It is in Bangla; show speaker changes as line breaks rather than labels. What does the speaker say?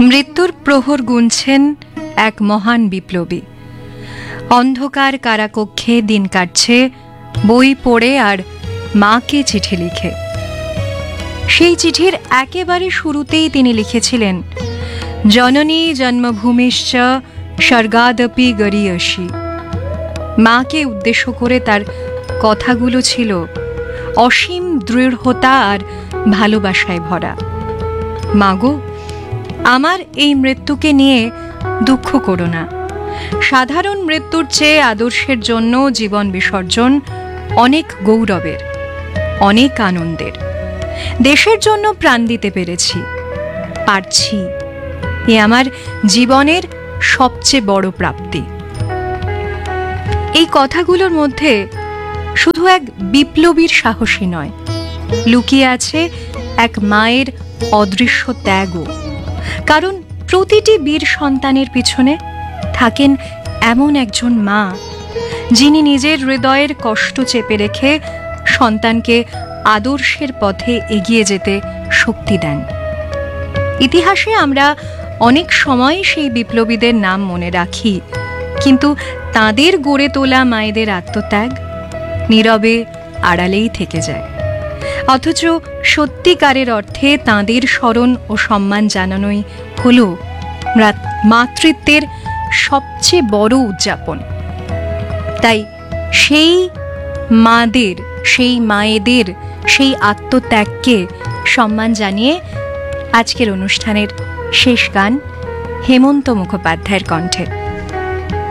মৃত্যুর প্রহর গুনছেন এক মহান বিপ্লবী। অন্ধকার কারাকক্ষে দিন কাটছে বই পড়ে আর মাকে চিঠি লিখে। সেই চিঠির একেবারে শুরুতেই তিনি লিখেছিলেন, জননী জন্মভূমিশ্চ স্বর্গাদপি গরীয়সী। মাকে উদ্দেশ্য করে তার কথাগুলো ছিল অসীম দৃঢ়তা আর ভালোবাসায় ভরা। মাগো, আমার এই মৃত্যুকে নিয়ে দুঃখ করো না। সাধারণ মৃত্যুর চেয়ে আদর্শের জন্য জীবন বিসর্জন অনেক গৌরবের, অনেক আনন্দের। দেশের জন্য প্রাণ দিতে পেরেছি, পারছি, এ আমার জীবনের সবচেয়ে বড় প্রাপ্তি। এই কথাগুলোর মধ্যে শুধু এক বিপ্লবীর সাহসী নয়, লুকিয়ে আছে এক মায়ের অদৃশ্য ত্যাগও। কারণ প্রতিটি বীর সন্তানের পিছনে থাকেন এমন একজন মা, যিনি নিজের হৃদয়ের কষ্ট চেপে রেখে সন্তানকে আদর্শের পথে এগিয়ে যেতে শক্তি দেন। ইতিহাসে আমরা অনেক সময় সেই বিপ্লবীদের নাম মনে রাখি, কিন্তু তাদের গড়ে তোলা মায়েদের আত্মত্যাগ নীরবে আড়ালেই থেকে যায়। অথচ সত্যিকারের অর্থে তাঁদের স্মরণ ও সম্মান জানানোই হল মাতৃত্বের সবচেয়ে বড় উদযাপন। তাই সেই মাদের, সেই মায়েদের, সেই আত্মত্যাগকে সম্মান জানিয়ে আজকের অনুষ্ঠানের শেষ গান হেমন্ত মুখোপাধ্যায়ের কণ্ঠে।